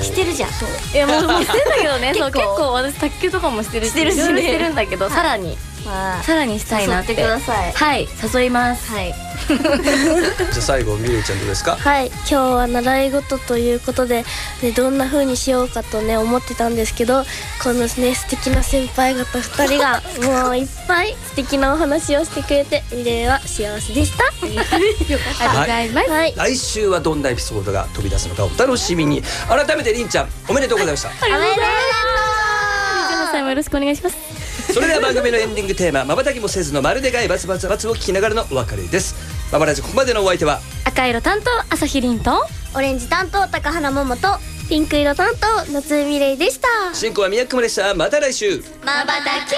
してるじゃん。 いやもうしてんだけどね。そう結構私卓球とかもしてるし、いろいろしてるんだけど、さらにしたいなって。 誘ってください。 はい、誘います。 はい。 じゃあ最後みれいちゃんどうですか？ はい、今日は習い事ということで、ね、どんな風にしようかとね思ってたんですけど、このね素敵な先輩方2人がもういっぱい素敵なお話をしてくれて、みれいは幸せでした。 ありがとうございます。 はい、 来週はどんなエピソードが飛び出すのかお楽しみに。改めてりんちゃんおめでとうございました。 おめでとう。 ジョナさんもよろしくお願いします。 それでは番組のエンディングテーマ「まばたきもせずのまるでがいバツバツバツ」を聞きながらのお別れです。ママラジここまでのお相手は赤色担当朝日凛とオレンジ担当高原桃とピンク色担当夏井みれいでした。 進行は宮久間でした。また来週。 まばたき。